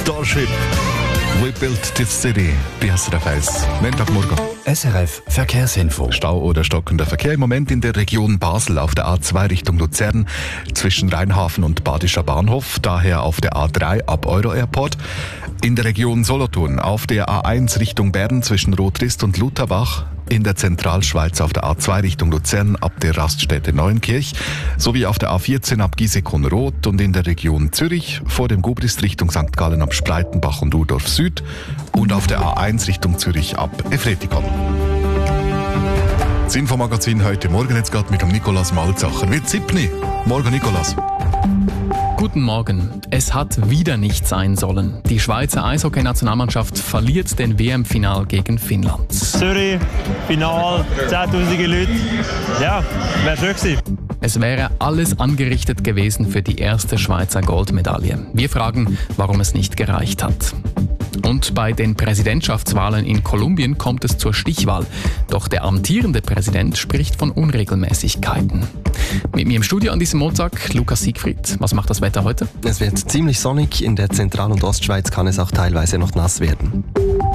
Starship. We built this city. Bei SRF 1. Montagmorgen. SRF Verkehrsinfo. Stau oder stockender Verkehr im Moment in der Region Basel auf der A2 Richtung Luzern zwischen Rheinhafen und Badischer Bahnhof, daher auf der A3 ab Euro-Airport. In der Region Solothurn auf der A1 Richtung Bern zwischen Rotrist und Lutherbach. In der Zentralschweiz auf der A2 Richtung Luzern ab der Raststätte Neuenkirch sowie auf der A14 ab Giesecke-Roth und in der Region Zürich vor dem Gubrist Richtung St. Gallen ab Spreitenbach und Urdorf Süd und auf der A1 Richtung Zürich ab Efretikon. Das Infomagazin heute Morgen jetzt gerade mit dem Nikolaus Malzacher. Wird 7. Morgen, Nikolaus. Guten Morgen. Es hat wieder nicht sein sollen. Die Schweizer Eishockey-Nationalmannschaft verliert den WM-Final gegen Finnland. Zürich, Final, 10'000 Leute. Ja, wäre schön gewesen. Es wäre alles angerichtet gewesen für die erste Schweizer Goldmedaille. Wir fragen, warum es nicht gereicht hat. Und bei den Präsidentschaftswahlen in Kolumbien kommt es zur Stichwahl. Doch der amtierende Präsident spricht von Unregelmäßigkeiten. Mit mir im Studio an diesem Montag Lukas Siegfried. Was macht das Wetter heute? Es wird ziemlich sonnig. In der Zentral- und Ostschweiz kann es auch teilweise noch nass werden.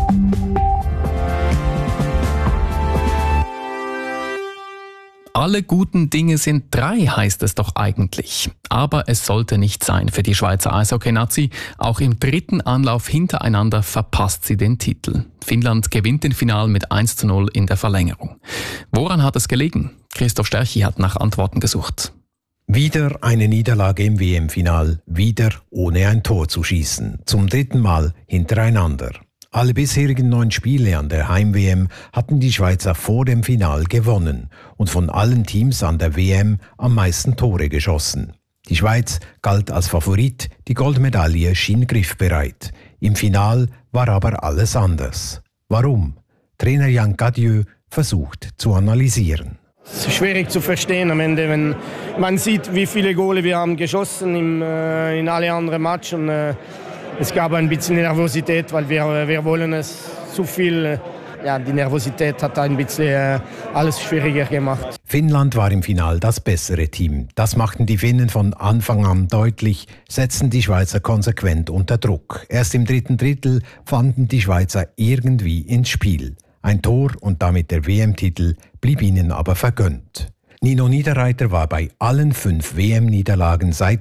Alle guten Dinge sind 3, heißt es doch eigentlich. Aber es sollte nicht sein für die Schweizer Eishockey-Nazi. Auch im 3. Anlauf hintereinander verpasst sie den Titel. Finnland gewinnt den Final mit 1:0 in der Verlängerung. Woran hat es gelegen? Christoph Sterchi hat nach Antworten gesucht. Wieder eine Niederlage im WM-Final, wieder ohne ein Tor zu schießen. Zum 3. Mal hintereinander. Alle bisherigen 9 Spiele an der Heim-WM hatten die Schweizer vor dem Final gewonnen und von allen Teams an der WM am meisten Tore geschossen. Die Schweiz galt als Favorit, die Goldmedaille schien griffbereit. Im Final war aber alles anders. Warum? Trainer Jan Cadieux versucht zu analysieren. Es ist schwierig zu verstehen am Ende, wenn man sieht, wie viele Gole wir haben geschossen in alle anderen Matches. Es gab ein bisschen Nervosität, weil wir wollen es zu viel. Ja, die Nervosität hat ein bisschen alles schwieriger gemacht. Finnland war im Final das bessere Team. Das machten die Finnen von Anfang an deutlich, setzten die Schweizer konsequent unter Druck. Erst im 3. Drittel fanden die Schweizer irgendwie ins Spiel. Ein Tor und damit der WM-Titel blieb ihnen aber vergönnt. Nino Niederreiter war bei allen 5 WM-Niederlagen seit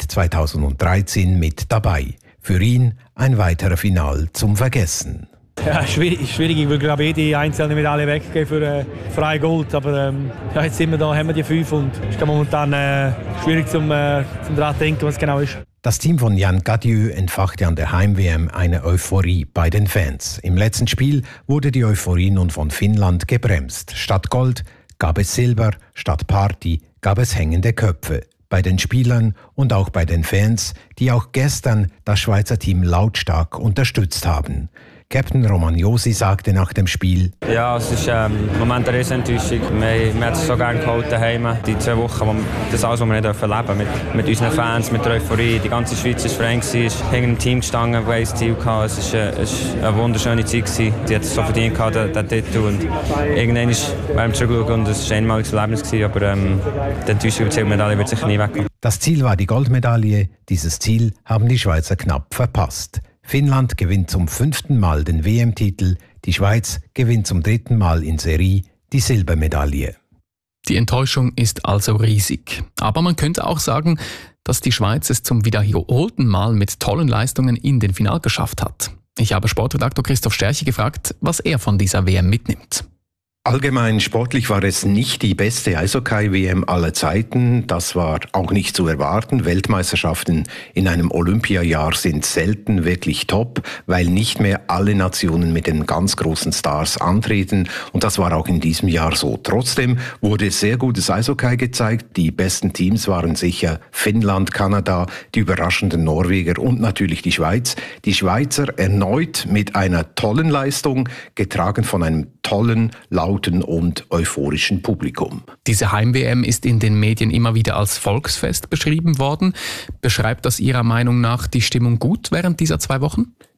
2013 mit dabei. Für ihn ein weiterer Final zum Vergessen. Ja, schwierig. Ich will, glaube ich, jede einzelne Medaille weggeben für ein Gold. Aber jetzt sind wir da, haben wir die 5 und es ist momentan schwierig zum daran denken, was genau ist. Das Team von Jan Cadieux entfachte an der Heim-WM eine Euphorie bei den Fans. Im letzten Spiel wurde die Euphorie nun von Finnland gebremst. Statt Gold gab es Silber, statt Party gab es hängende Köpfe. Bei den Spielern und auch bei den Fans, die auch gestern das Schweizer Team lautstark unterstützt haben. Captain Romagnosi sagte nach dem Spiel: Ja, es ist im Moment eine Riesenenttäuschung. Wir haben es so gerne geholt daheim. Die 2 Wochen, das alles, was wir nicht erleben dürfen. Mit unseren Fans, mit der Euphorie. Die ganze Schweiz war Verein, ist hinter einem Team gestanden, das ein Ziel hatte. Es war eine wunderschöne Zeit. Sie hat es so verdient, den Titel. Und irgendwann werden wir zurückschauen und es war ein einmaliges Erlebnis. Aber die Enttäuschung über die Medaille wird sicher nie wegkommen. Das Ziel war die Goldmedaille. Dieses Ziel haben die Schweizer knapp verpasst. Finnland gewinnt zum 5. Mal den WM-Titel, die Schweiz gewinnt zum 3. Mal in Serie die Silbermedaille. Die Enttäuschung ist also riesig. Aber man könnte auch sagen, dass die Schweiz es zum wiederholten Mal mit tollen Leistungen in den Final geschafft hat. Ich habe Sportredaktor Christoph Sterchi gefragt, was er von dieser WM mitnimmt. Allgemein sportlich war es nicht die beste Eishockey-WM aller Zeiten. Das war auch nicht zu erwarten. Weltmeisterschaften in einem Olympiajahr sind selten wirklich top, weil nicht mehr alle Nationen mit den ganz großen Stars antreten. Und das war auch in diesem Jahr so. Trotzdem wurde sehr gutes Eishockey gezeigt. Die besten Teams waren sicher Finnland, Kanada, die überraschenden Norweger und natürlich die Schweiz. Die Schweizer erneut mit einer tollen Leistung, getragen von einem tollen, lauten und euphorischen Publikum. Diese Heim-WM ist in den Medien immer wieder als Volksfest beschrieben worden. Beschreibt das Ihrer Meinung nach die Stimmung gut während dieser 2 Wochen?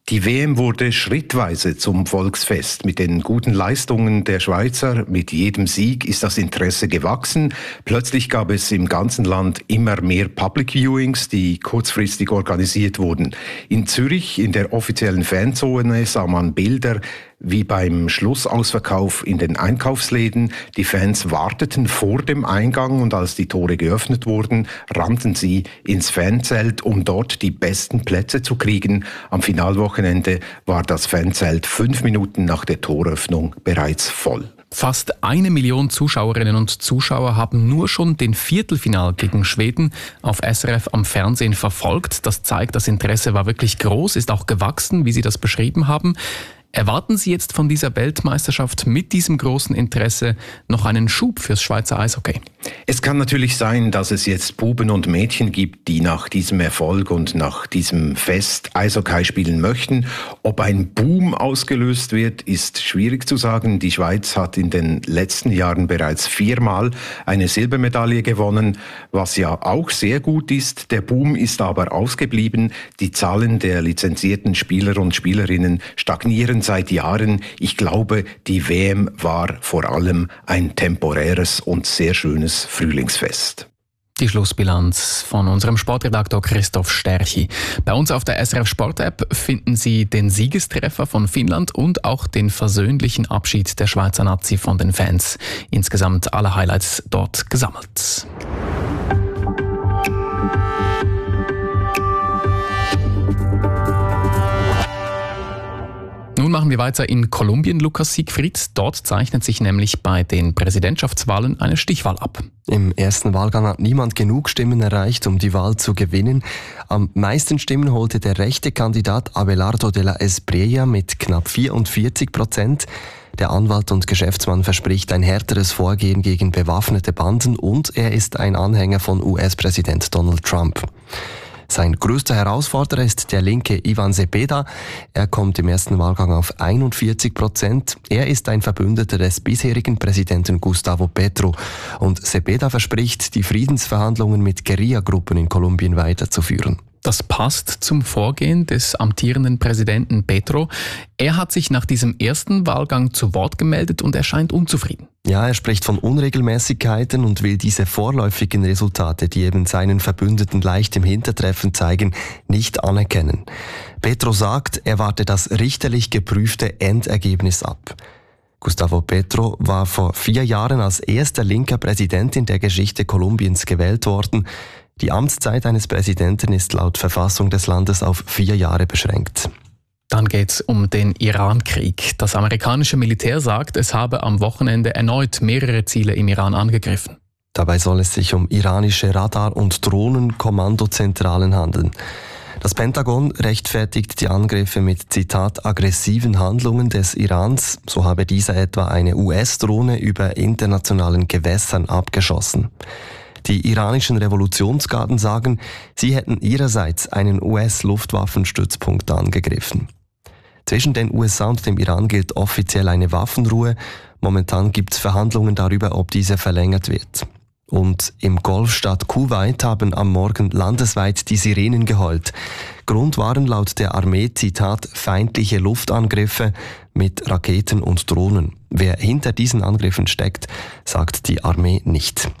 Die WM wurde schrittweise zum Volksfest. Mit den guten Leistungen der Schweizer, mit jedem Sieg ist das Interesse gewachsen. Plötzlich gab es im ganzen Land immer mehr Public Viewings, die kurzfristig organisiert wurden. In Zürich, in der offiziellen Fanzone, sah man Bilder wie beim Schlussausverkauf in den Einkaufsläden. Die Fans warteten vor dem Eingang und als die Tore geöffnet wurden, rannten sie ins Fanzelt, um dort die besten Plätze zu kriegen. Am Finalwochenende war das Fanzelt 5 Minuten nach der Toröffnung bereits voll. Fast 1 Million Zuschauerinnen und Zuschauer haben nur schon den Viertelfinal gegen Schweden auf SRF am Fernsehen verfolgt. Das zeigt, das Interesse war wirklich groß, ist auch gewachsen, wie Sie das beschrieben haben. Erwarten Sie jetzt von dieser Weltmeisterschaft mit diesem großen Interesse noch einen Schub fürs Schweizer Eishockey? Es kann natürlich sein, dass es jetzt Buben und Mädchen gibt, die nach diesem Erfolg und nach diesem Fest Eishockey spielen möchten. Ob ein Boom ausgelöst wird, ist schwierig zu sagen. Die Schweiz hat in den letzten Jahren bereits 4-mal eine Silbermedaille gewonnen, was ja auch sehr gut ist. Der Boom ist aber ausgeblieben. Die Zahlen der lizenzierten Spieler und Spielerinnen stagnieren seit Jahren. Ich glaube, die WM war vor allem ein temporäres und sehr schönes Frühlingsfest. Die Schlussbilanz von unserem Sportredaktor Christoph Sterchi. Bei uns auf der SRF Sport App finden Sie den Siegestreffer von Finnland und auch den versöhnlichen Abschied der Schweizer Nazi von den Fans. Insgesamt alle Highlights dort gesammelt. Nun machen wir weiter in Kolumbien, Lukas Siegfried. Dort zeichnet sich nämlich bei den Präsidentschaftswahlen eine Stichwahl ab. Im ersten Wahlgang hat niemand genug Stimmen erreicht, um die Wahl zu gewinnen. Am meisten Stimmen holte der rechte Kandidat Abelardo de la Espriella mit knapp 44%. Der Anwalt und Geschäftsmann verspricht ein härteres Vorgehen gegen bewaffnete Banden und er ist ein Anhänger von US-Präsident Donald Trump. Sein größter Herausforderer ist der Linke Ivan Cepeda. Er kommt im ersten Wahlgang auf 41%. Er ist ein Verbündeter des bisherigen Präsidenten Gustavo Petro. Und Cepeda verspricht, die Friedensverhandlungen mit Guerillagruppen in Kolumbien weiterzuführen. Das passt zum Vorgehen des amtierenden Präsidenten Petro. Er hat sich nach diesem ersten Wahlgang zu Wort gemeldet und er scheint unzufrieden. Ja, er spricht von Unregelmäßigkeiten und will diese vorläufigen Resultate, die eben seinen Verbündeten leicht im Hintertreffen zeigen, nicht anerkennen. Petro sagt, er warte das richterlich geprüfte Endergebnis ab. Gustavo Petro war vor 4 Jahren als erster linker Präsident in der Geschichte Kolumbiens gewählt worden. Die Amtszeit eines Präsidenten ist laut Verfassung des Landes auf 4 Jahre beschränkt. Dann geht's um den Iran-Krieg. Das amerikanische Militär sagt, es habe am Wochenende erneut mehrere Ziele im Iran angegriffen. Dabei soll es sich um iranische Radar- und Drohnenkommandozentralen handeln. Das Pentagon rechtfertigt die Angriffe mit, Zitat, aggressiven Handlungen des Irans. So habe dieser etwa eine US-Drohne über internationalen Gewässern abgeschossen. Die iranischen Revolutionsgarden sagen, sie hätten ihrerseits einen US-Luftwaffenstützpunkt angegriffen. Zwischen den USA und dem Iran gilt offiziell eine Waffenruhe. Momentan gibt es Verhandlungen darüber, ob diese verlängert wird. Und im Golfstaat Kuwait haben am Morgen landesweit die Sirenen geheult. Grund waren laut der Armee, Zitat, feindliche Luftangriffe mit Raketen und Drohnen. Wer hinter diesen Angriffen steckt, sagt die Armee nicht.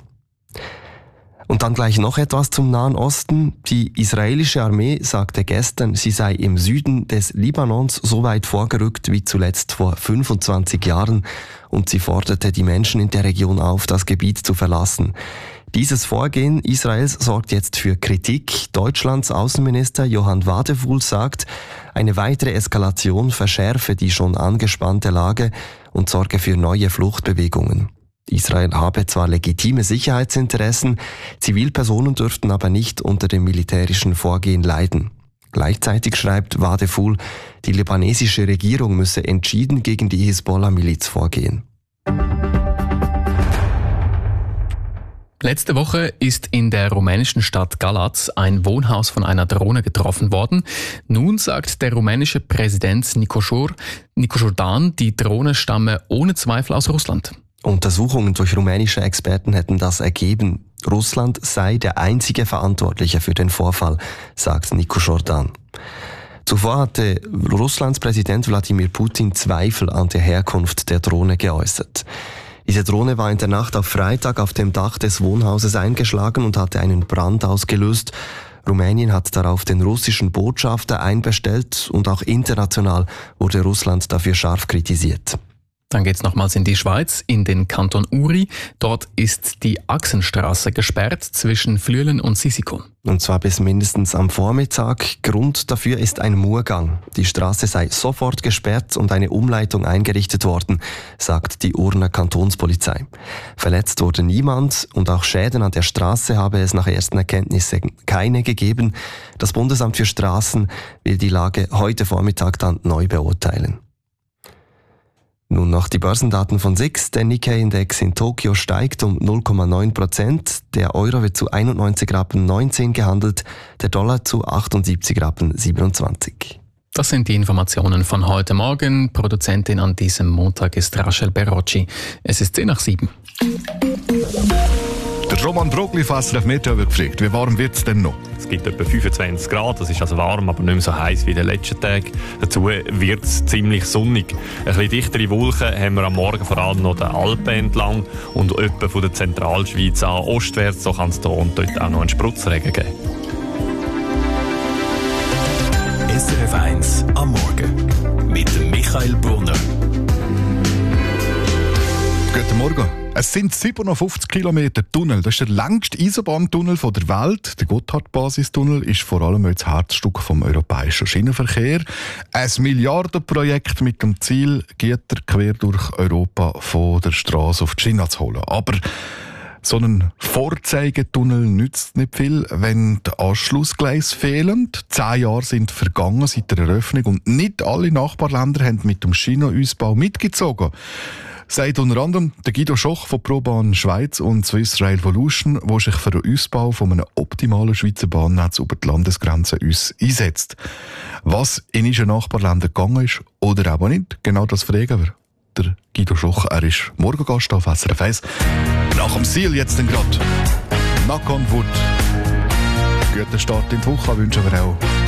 Und dann gleich noch etwas zum Nahen Osten. Die israelische Armee sagte gestern, sie sei im Süden des Libanons so weit vorgerückt wie zuletzt vor 25 Jahren und sie forderte die Menschen in der Region auf, das Gebiet zu verlassen. Dieses Vorgehen Israels sorgt jetzt für Kritik. Deutschlands Außenminister Johann Wadefuhl sagt, eine weitere Eskalation verschärfe die schon angespannte Lage und sorge für neue Fluchtbewegungen. Israel habe zwar legitime Sicherheitsinteressen, Zivilpersonen dürften aber nicht unter dem militärischen Vorgehen leiden. Gleichzeitig schreibt Wadefuhl, die libanesische Regierung müsse entschieden gegen die Hisbollah-Miliz vorgehen. Letzte Woche ist in der rumänischen Stadt Galați ein Wohnhaus von einer Drohne getroffen worden. Nun sagt der rumänische Präsident Nicu Jordan, die Drohne stamme ohne Zweifel aus Russland. Untersuchungen durch rumänische Experten hätten das ergeben. Russland sei der einzige Verantwortliche für den Vorfall, sagt Nicu Jordan. Zuvor hatte Russlands Präsident Wladimir Putin Zweifel an der Herkunft der Drohne geäußert. Diese Drohne war in der Nacht auf Freitag auf dem Dach des Wohnhauses eingeschlagen und hatte einen Brand ausgelöst. Rumänien hat darauf den russischen Botschafter einbestellt und auch international wurde Russland dafür scharf kritisiert. Dann geht's nochmals in die Schweiz, in den Kanton Uri. Dort ist die Achsenstraße gesperrt zwischen Flüelen und Sisikon. Und zwar bis mindestens am Vormittag. Grund dafür ist ein Murgang. Die Straße sei sofort gesperrt und eine Umleitung eingerichtet worden, sagt die Urner Kantonspolizei. Verletzt wurde niemand und auch Schäden an der Straße habe es nach ersten Erkenntnissen keine gegeben. Das Bundesamt für Straßen will die Lage heute Vormittag dann neu beurteilen. Nun noch die Börsendaten von SIX. Der Nikkei-Index in Tokio steigt um 0,9%. Der Euro wird zu 91,19 Rappen gehandelt, der Dollar zu 78,27 Rappen. Das sind die Informationen von heute Morgen. Produzentin an diesem Montag ist Rachel Berocci. Es ist 6:10. Der Roman Brogli von SRF Meteo wird gefragt, wie warm wird es denn noch? Es gibt etwa 25 Grad, das ist also warm, aber nicht mehr so heiß wie in den letzten Tagen. Dazu wird es ziemlich sonnig. Ein bisschen dichtere Wolken haben wir am Morgen vor allem noch den Alpen entlang und etwa von der Zentralschweiz an ostwärts, so kann es hier und dort auch noch einen Spritzregen geben. SRF 1 am Morgen mit Michael Brunner. Guten Morgen. Es sind 57 Kilometer Tunnel. Das ist der längste Eisenbahntunnel der Welt. Der Gotthard-Basistunnel ist vor allem das Herzstück vom europäischen Schienenverkehr. Ein Milliardenprojekt mit dem Ziel, Güter quer durch Europa von der Straße auf die Schiene zu holen. Aber so ein Vorzeigetunnel nützt nicht viel, wenn die Anschlussgleise fehlen. 10 Jahre sind vergangen seit der Eröffnung und nicht alle Nachbarländer haben mit dem Schienenausbau mitgezogen. Sagt unter anderem der Guido Schoch von ProBahn Schweiz und Swiss Rail Volution, der sich für den Ausbau von einem optimalen Schweizer Bahnnetz über die Landesgrenzen einsetzt. Was in unseren Nachbarländern gegangen ist oder aber nicht, genau das fragen wir. Der Guido Schoch, er ist Morgengast auf SRF 1. Nach dem Ziel jetzt dann gerade. Knock on Wood. Guten Start in die Woche wünschen wir auch.